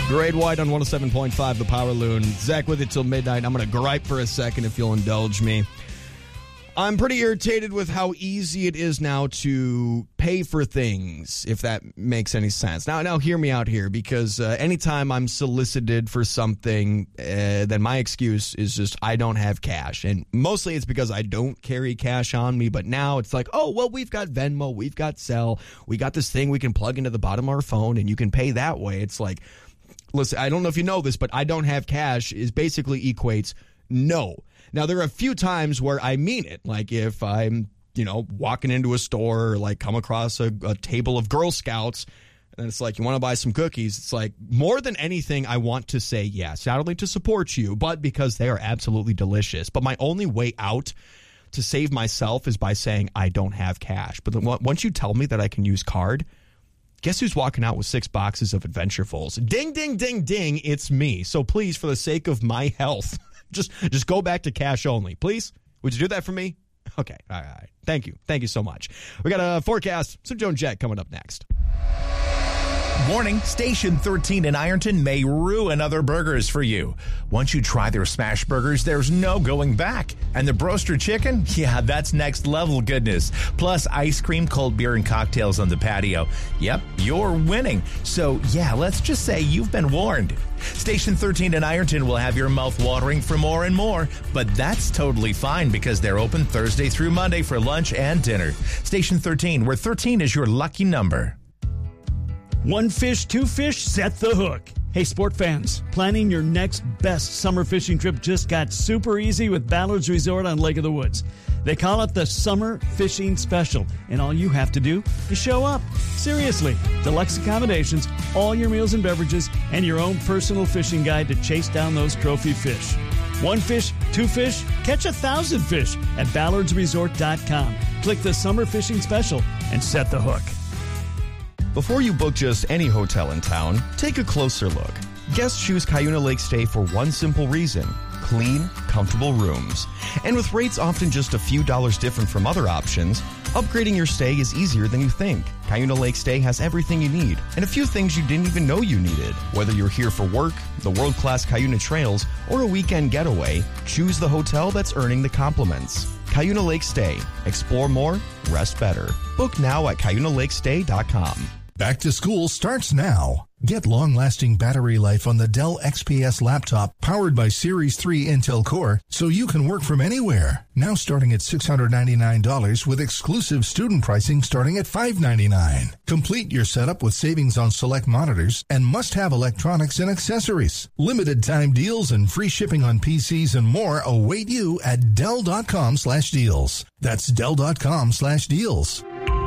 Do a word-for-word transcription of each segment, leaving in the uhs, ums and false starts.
Grade White on one oh seven point five, The Power Loon. Zach with it till midnight. I'm going to gripe for a second if you'll indulge me. I'm pretty irritated with how easy it is now to pay for things, if that makes any sense. Now, now hear me out here, because uh, anytime I'm solicited for something, uh, then my excuse is just I don't have cash. And mostly it's because I don't carry cash on me. But now it's like, oh, well, we've got Venmo, we've got Zelle, we got this thing we can plug into the bottom of our phone, and you can pay that way. It's like, listen, I don't know if you know this, but I don't have cash is basically equates no. Now, there are a few times where I mean it, like if I'm, you know, walking into a store or like come across a, a table of Girl Scouts and it's like, you want to buy some cookies? It's like, more than anything, I want to say yes, not only to support you, but because they are absolutely delicious. But my only way out to save myself is by saying I don't have cash. But then once you tell me that I can use card, guess who's walking out with six boxes of Adventurefuls? Ding, ding, ding, ding, it's me. So please, for the sake of my health, Just just go back to cash only, please. Would you do that for me? Okay, all right. Thank you. Thank you so much. We got a forecast. Some Joan Jett coming up next. Warning, Station thirteen in Ironton may ruin other burgers for you. Once you try their smash burgers, there's no going back. And the Broaster Chicken? Yeah, that's next level goodness. Plus ice cream, cold beer, and cocktails on the patio. Yep, you're winning. So, yeah, let's just say you've been warned. Station thirteen in Ironton will have your mouth watering for more and more, but that's totally fine because they're open Thursday through Monday for lunch and dinner. Station thirteen, where thirteen is your lucky number. One fish, two fish, set the hook. Hey, sport fans, planning your next best summer fishing trip just got super easy with Ballard's Resort on Lake of the Woods. They call it the Summer Fishing Special, and all you have to do is show up. Seriously, deluxe accommodations, all your meals and beverages, and your own personal fishing guide to chase down those trophy fish. One fish, two fish, catch a thousand fish at ballards resort dot com. Click the Summer Fishing Special and set the hook. Before you book just any hotel in town, take a closer look. Guests choose Cuyuna Lake Stay for one simple reason: clean, comfortable rooms. And with rates often just a few dollars different from other options, upgrading your stay is easier than you think. Cuyuna Lake Stay has everything you need, and a few things you didn't even know you needed. Whether you're here for work, the world-class Cuyuna Trails, or a weekend getaway, choose the hotel that's earning the compliments. Cuyuna Lake Stay. Explore more, rest better. Book now at cuyuna lake stay dot com. Back to school starts now. Get long-lasting battery life on the Dell X P S laptop powered by Series three Intel Core so you can work from anywhere. Now starting at six hundred ninety-nine dollars with exclusive student pricing starting at five hundred ninety-nine dollars. Complete your setup with savings on select monitors and must-have electronics and accessories. Limited time deals and free shipping on P Cs and more await you at Dell.com slash deals. That's Dell.com slash deals.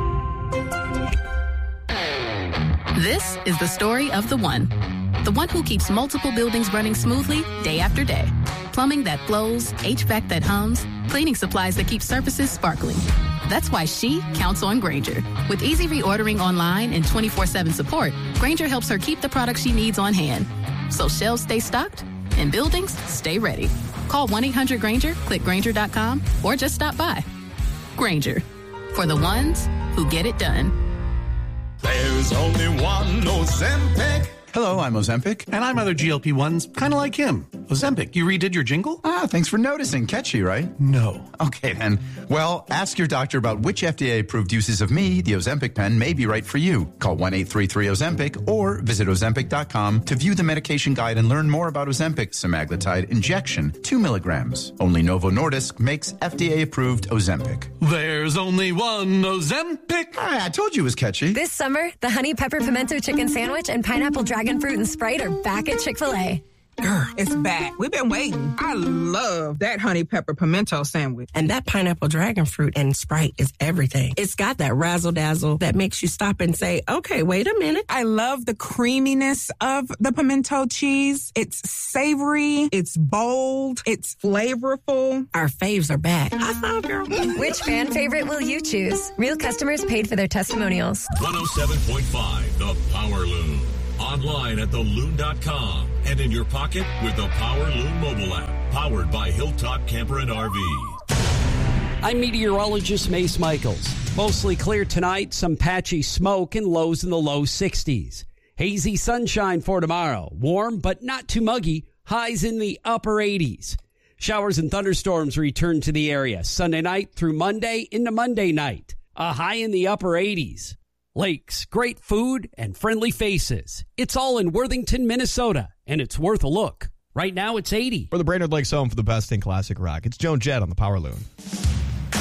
This is the story of the one. The one who keeps multiple buildings running smoothly day after day. Plumbing that flows, H V A C that hums, cleaning supplies that keep surfaces sparkling. That's why she counts on Grainger. With easy reordering online and twenty-four seven support, Grainger helps her keep the products she needs on hand. So shelves stay stocked and buildings stay ready. Call one eight hundred Grainger, click Grainger dot com, or just stop by. Grainger, for the ones who get it done. There's only one Ozempic. Hello, I'm Ozempic. And I'm other G L P ones, kind of like him. Ozempic, you redid your jingle? Ah, thanks for noticing. Catchy, right? No. Okay, then. Well, ask your doctor about which F D A-approved uses of me, the Ozempic pen, may be right for you. Call one eight three three Ozempic or visit ozempic dot com to view the medication guide and learn more about Ozempic semaglutide injection, two milligrams. Only Novo Nordisk makes F D A-approved Ozempic. There's only one Ozempic. Ah, I told you it was catchy. This summer, the Honey Pepper Pimento Chicken Sandwich and Pineapple Dragon Fruit and Sprite are back at Chick-fil-A. Grr, it's back. We've been waiting. I love that honey pepper pimento sandwich. And that pineapple dragon fruit and Sprite is everything. It's got that razzle-dazzle that makes you stop and say, okay, wait a minute. I love the creaminess of the pimento cheese. It's savory. It's bold. It's flavorful. Our faves are back. High five, girl. Which fan favorite will you choose? Real customers paid for their testimonials. one oh seven point five, The Power Loon. Online at the loon dot com and in your pocket with the Power Loon mobile app, powered by Hilltop Camper and R V. I'm meteorologist Mace Michaels. Mostly clear tonight, some patchy smoke and lows in the low sixties. Hazy sunshine for tomorrow. Warm, but not too muggy. Highs in the upper eighties. Showers and thunderstorms return to the area Sunday night through Monday into Monday night. A high in the upper eighties. Lakes, great food, and friendly faces. It's all in Worthington, Minnesota, and it's worth a look. Right now, it's eighty. For the Brainerd Lakes home for the best in classic rock, it's Joan Jett on the Power Loon.